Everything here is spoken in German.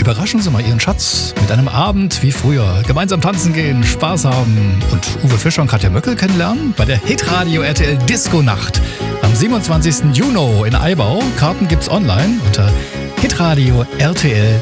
Überraschen Sie mal Ihren Schatz mit einem Abend wie früher. Gemeinsam tanzen gehen, Spaß haben und Uwe Fischer und Katja Möckel kennenlernen bei der Hitradio RTL Disco Nacht am 27. Juni in Eibau. Karten gibt's online unter hitradio RTL.de.